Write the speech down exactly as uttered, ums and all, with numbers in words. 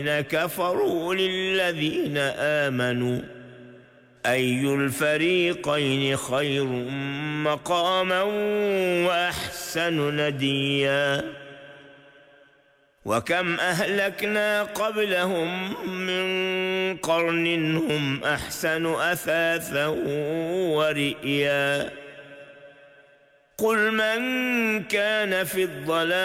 كفروا للذين آمنوا أي الفريقين خير مقاما وأحسن نديا وكم أهلكنا قبلهم من قرن هم أحسن أثاثا ورئيا قل من كان في الضلال